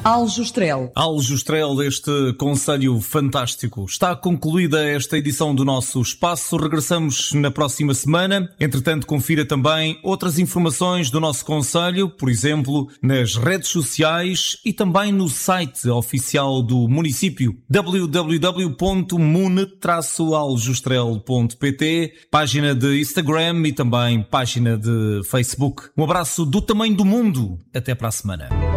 Aljustrel. Aljustrel, este concelho fantástico. Está concluída esta edição do nosso espaço. Regressamos na próxima semana. Entretanto, confira também outras informações do nosso concelho, por exemplo, nas redes sociais e também no site oficial do município, www.mune-aljustrel.pt, página de Instagram e também página de Facebook. Um abraço do tamanho do mundo. Até para a semana.